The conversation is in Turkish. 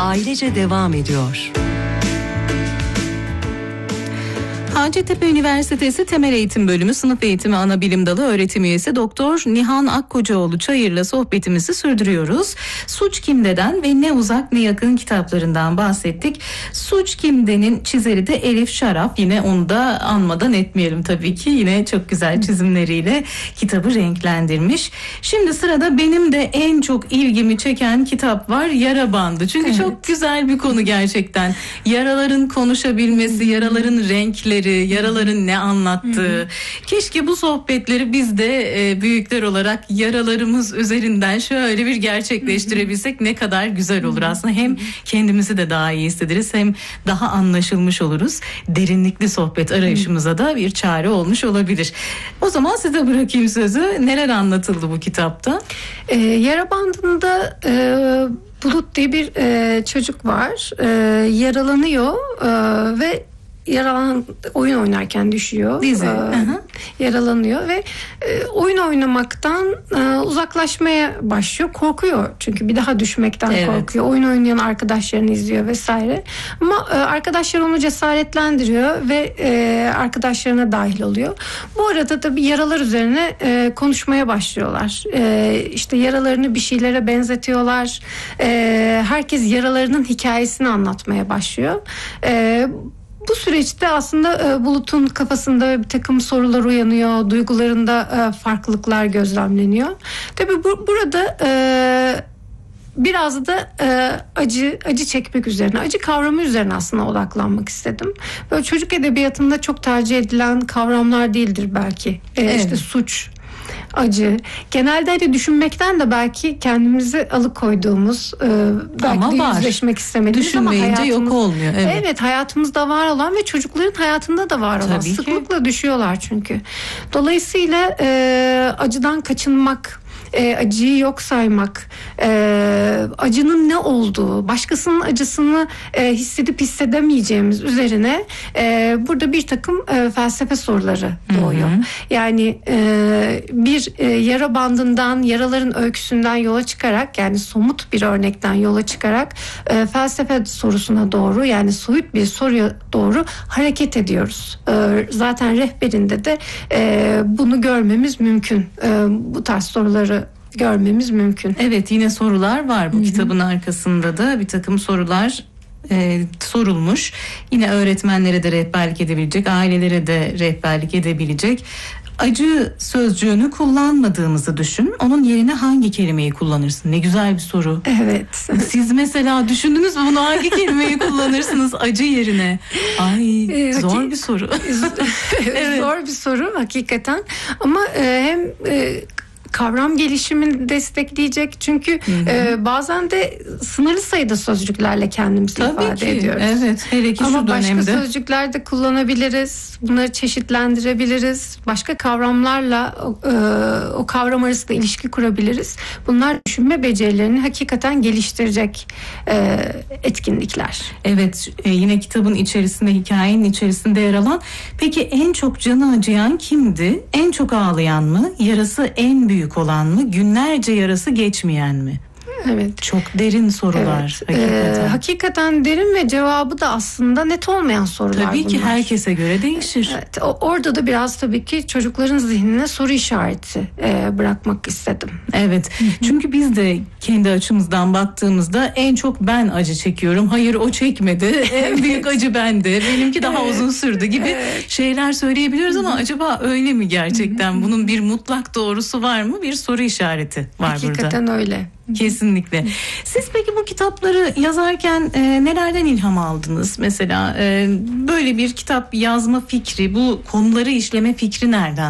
ailece devam ediyor. Hacettepe Üniversitesi Temel Eğitim Bölümü Sınıf Eğitimi Anabilim Dalı Öğretim Üyesi Doktor Nihan Akkocaoğlu Çayır'la sohbetimizi sürdürüyoruz. Suç Kimde'den ve Ne Uzak Ne Yakın kitaplarından bahsettik. Suç Kimde'nin çizeri de Elif Şaraf. Yine onu da anmadan etmeyelim tabii ki. Yine çok güzel çizimleriyle kitabı renklendirmiş. Şimdi sırada benim de en çok ilgimi çeken kitap var. Yara Bandı. Çünkü çok güzel bir konu gerçekten. Yaraların konuşabilmesi, yaraların renkleri, yaraların ne anlattığı. Keşke bu sohbetleri biz de büyükler olarak yaralarımız üzerinden şöyle bir gerçekleştirebilsek ne kadar güzel olur aslında. Hem kendimizi de daha iyi hissederiz, hem daha anlaşılmış oluruz. Derinlikli sohbet arayışımıza da bir çare olmuş olabilir. O zaman size bırakayım sözü. Neler anlatıldı bu kitapta? Yara Bandı'nda Bulut diye bir çocuk var. Yaralanıyor ve oyun oynarken düşüyor. Yaralanıyor ve oyun oynamaktan uzaklaşmaya başlıyor. Korkuyor çünkü bir daha düşmekten korkuyor. Oyun oynayan arkadaşlarını izliyor vesaire. Ama arkadaşlar onu cesaretlendiriyor ve arkadaşlarına dahil oluyor. Bu arada da bir yaralar üzerine konuşmaya başlıyorlar. İşte yaralarını bir şeylere benzetiyorlar. Herkes yaralarının hikayesini anlatmaya başlıyor. Bu süreçte aslında Bulut'un kafasında bir takım sorular uyanıyor, duygularında farklılıklar gözlemleniyor. Tabii burada biraz da acı çekmek üzerine, acı kavramı üzerine aslında odaklanmak istedim. Böyle çocuk edebiyatında çok tercih edilen kavramlar değildir belki. İşte suç, acı. Genelde hani düşünmekten de belki kendimizi alıkoyduğumuz, belki de yüzleşmek istemediğimiz düşünmeyince yok olmuyor. Evet, hayatımızda var olan ve çocukların hayatında da var olan. Tabii sıklıkla düşüyorlar çünkü. Dolayısıyla acıdan kaçınmak, acıyı yok saymak, acının ne olduğu, başkasının acısını hissedip hissedemeyeceğimiz üzerine burada bir takım felsefe soruları doğuyor. Yani bir yara bandından, yaraların öyküsünden yola çıkarak, yani somut bir örnekten yola çıkarak felsefe sorusuna doğru, yani soyut bir soruya doğru hareket ediyoruz. Zaten rehberinde de bunu görmemiz mümkün. Bu tarz soruları görmemiz mümkün. Evet, yine sorular var bu kitabın arkasında da bir takım sorular sorulmuş. Yine öğretmenlere de rehberlik edebilecek, ailelere de rehberlik edebilecek. Acı sözcüğünü kullanmadığımızı düşün. Onun yerine hangi kelimeyi kullanırsın? Ne güzel bir soru. Evet. Siz mesela düşündünüz mü bunu, hangi kelimeyi kullanırsınız acı yerine? Zor bir soru. Evet. Zor bir soru hakikaten. Ama hem kavram gelişimini destekleyecek. Çünkü bazen de sınırlı sayıda sözcüklerle kendimizi ifade ediyoruz. Evet, hele ki ama şu dönemde. Başka sözcükler de kullanabiliriz. Bunları çeşitlendirebiliriz. Başka kavramlarla o kavram arasında ilişki kurabiliriz. Bunlar düşünme becerilerini hakikaten geliştirecek etkinlikler. Evet, yine kitabın içerisinde, hikayenin içerisinde yer alan. Peki en çok canı acıyan kimdi? En çok ağlayan mı? Yarası en büyük olan mı? Günlerce yarası geçmeyen mi? Evet. Çok derin sorular. Evet. Hakikaten derin ve cevabı da aslında net olmayan sorular tabii bunlar. ki herkese göre değişir. Evet, orada da biraz tabii ki çocukların zihnine soru işareti bırakmak istedim. Evet. Çünkü biz de kendi açımızdan baktığımızda en çok ben acı çekiyorum. Hayır, o çekmedi. En büyük acı bende. Benimki daha uzun sürdü gibi şeyler söyleyebiliyoruz ama acaba öyle mi gerçekten? Bunun bir mutlak doğrusu var mı? Bir soru işareti var hakikaten burada. Hakikaten öyle. Kesinlikle. Siz peki bu kitapları yazarken nelerden ilham aldınız? Mesela böyle bir kitap yazma fikri, bu konuları işleme fikri nereden